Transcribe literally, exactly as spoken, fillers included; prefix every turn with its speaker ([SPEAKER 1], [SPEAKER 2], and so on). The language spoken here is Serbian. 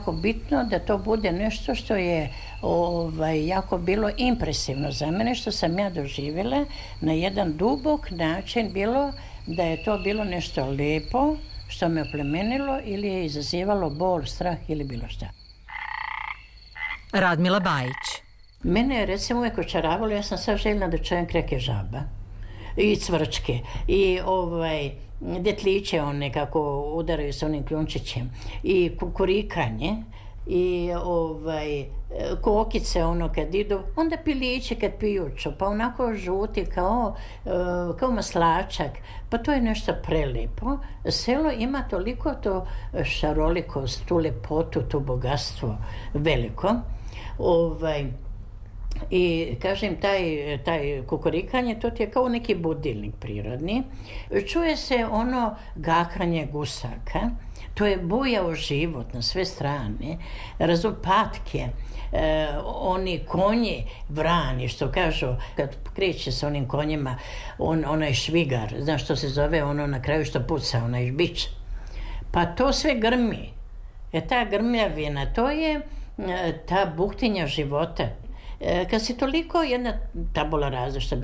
[SPEAKER 1] Jako bitno da to bude nešto što je ovaj, jako bilo impresivno za mene, što sam ja doživjela na jedan dubok način, bilo da je to bilo nešto lijepo, što me oplemenilo ili je izazivalo bol, strah ili bilo šta.
[SPEAKER 2] Radmila Bajić.
[SPEAKER 1] Mene je recimo uvijek očaravalo, ja sam sad željela da čujem kreke žaba i cvrčke i ovaj detliće one kako udaraju sa onim kljunčićem i kukurikanje i ovaj kokice ono kad idu, onda pilići kad pijuću, pa onako žuti kao, kao maslačak, pa to je nešto prelijepo. Selo ima toliko to šarolikost, tu lepotu, to bogatstvo veliko. Ovaj, i kažem, taj, taj kukurikanje, to ti je kao neki budilnik prirodni. Čuje se ono gakanje gusaka, to je bujao život na sve strane, razupatke, e, oni konji vrani, što kažu, kad kreće s onim konjima, on, onaj švigar, znaš što se zove, ono na kraju što puca, onaj bič, pa to sve grmi. E, ta grmljavina, to je e, ta buktinja života. Kad si toliko jedna tabula rasa, što